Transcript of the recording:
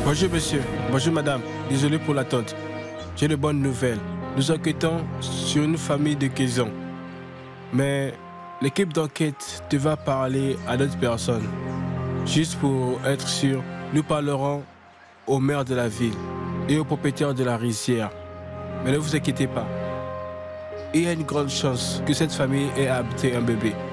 Bonjour monsieur, bonjour madame, désolé pour l'attente. J'ai de bonnes nouvelles. Nous enquêtons sur une famille de Quezon. Mais l'équipe d'enquête devra parler à d'autres personnes. Juste pour être sûr, nous parlerons au maire de la ville et au propriétaire de la rizière. Mais ne vous inquiétez pas. Il y a une grande chance que cette famille ait adopté un bébé.